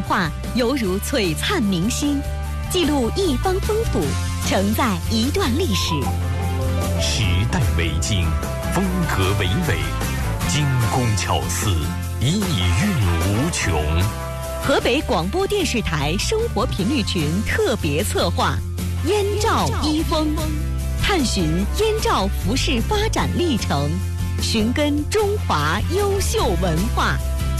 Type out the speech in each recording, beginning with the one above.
化犹如璀璨明星，记录一方风土，承载一段历史。 时代为经，风格唯美，精工巧思，意蕴无穷。 河北广播电视台生活频率群特别策划《燕赵一风》，探寻燕赵服饰发展历程，寻根中华优秀文化。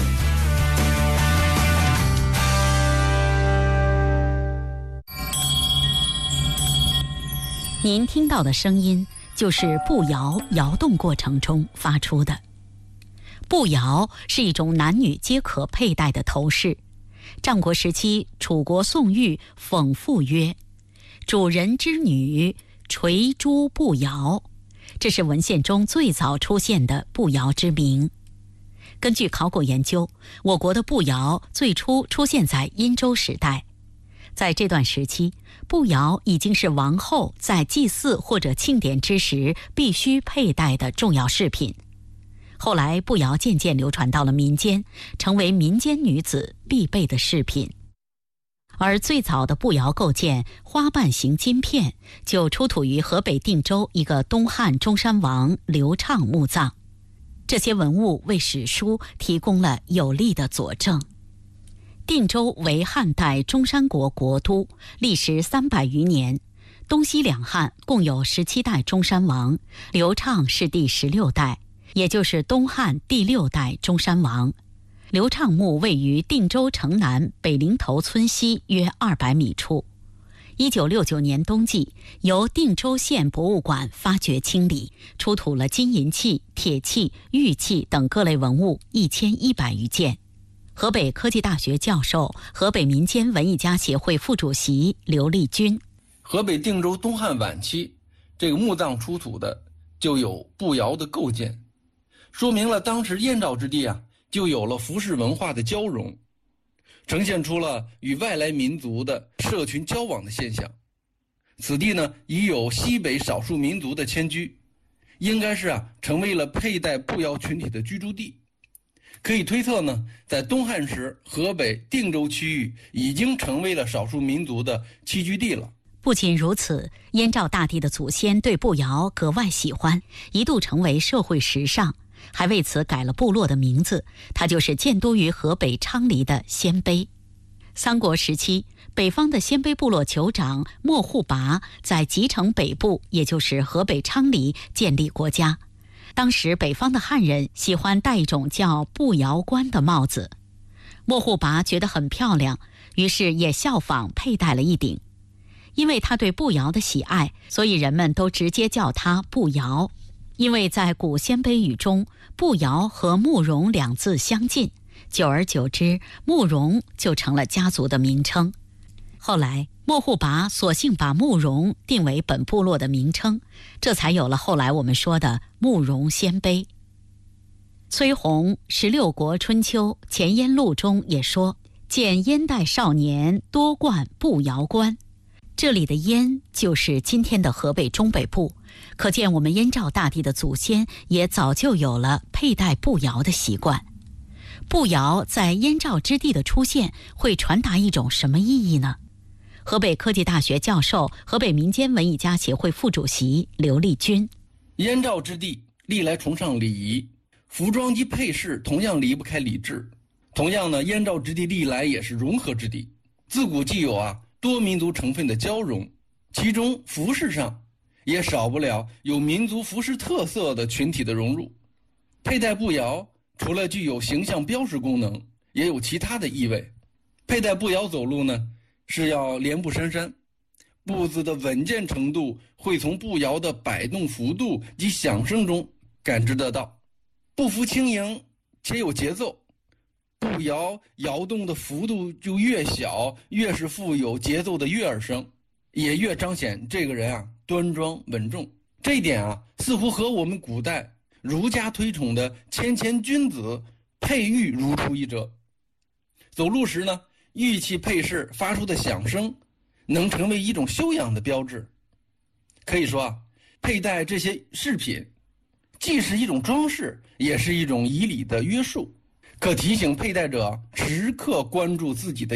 您听到的声音就是步摇摇动过程中发出的。步摇是一种男女皆可佩戴的头饰。战国时期，楚国宋玉讽赋曰：“主人之女，垂珠步摇。”这是文献中最早出现的步摇之名。根据考古研究，我国的步摇最初出现在殷周时代。在这段时期，步摇已经是王后在祭祀或者庆典之时必须佩戴的重要饰品。后来，步摇渐渐流传到了民间，成为民间女子必备的饰品。而最早的步摇构件花瓣形金片，就出土于河北定州一个东汉中山王刘畅墓葬。这些文物为史书提供了有力的佐证。定州为汉代中山国国都，历时300余年，东西两汉共有17代中山王，刘畅是第16代，也就是东汉第6代中山王。刘畅墓位于定州城南北陵头村西约200米处。1969年冬季，由定州县博物馆发掘清理，出土了金银器、铁器、玉器等各类文物1100余件。河北科技大学教授、河北民间文艺家协会副主席刘立军： 河北定州东汉晚期这个墓葬出土的就有步摇的构件，说明了当时燕赵之地就有了服饰文化的交融，呈现出了与外来民族的社群交往的现象。此地呢已有西北少数民族的迁居，应该是成为了佩戴步摇群体的居住地。可以推测呢，在东汉时，河北定州区域已经成为了少数民族的栖居地了。 不仅如此，燕赵大地的祖先对步摇格外喜欢，一度成为社会时尚，还为此改了部落的名字，它就是建都于河北昌黎的鲜卑。三国时期，北方的鲜卑部落酋长莫护拔在集城北部，也就是河北昌黎建立国家。当时北方的汉人喜欢戴一种叫步摇冠的帽子，莫护拔觉得很漂亮，于是也效仿佩戴了一顶。因为他对步摇的喜爱，所以人们都直接叫他步摇。因为在古鲜卑语中，步摇和慕容两字相近，久而久之，慕容就成了家族的名称。后来莫护拔索性把慕容定为本部落的名称，这才有了后来我们说的慕容鲜卑。崔洪《16国春秋前燕录》中也说，见燕代少年多冠步摇冠。这里的燕就是今天的河北中北部，可见我们燕赵大地的祖先也早就有了佩戴步摇的习惯。步摇在燕赵之地的出现会传达一种什么意义呢？河北科技大学教授、河北民间文艺家协会副主席刘立军： 燕赵之地历来崇尚礼仪，服装及配饰同样离不开礼制。同样呢，燕赵之地历来也是融合之地，自古既有多民族成分的交融，其中服饰上也少不了有民族服饰特色的群体的融入。佩戴步摇除了具有形象标识功能，也有其他的意味。佩戴步摇走路呢，是要连步姗姗，步子的稳健程度会从步摇的摆动幅度及响声中感知得到。步幅轻盈且有节奏，步摇摇动的幅度就越小，越是富有节奏的悦耳声，也越彰显这个人端庄稳重。这一点似乎和我们古代儒家推崇的谦谦君子佩玉如出一辙。走路时呢，玉器配饰发出的响声能成为一种修养的标志。可以说佩戴这些饰品既是一种装饰，也是一种仪礼的约束，可提醒佩戴者时刻关注自己的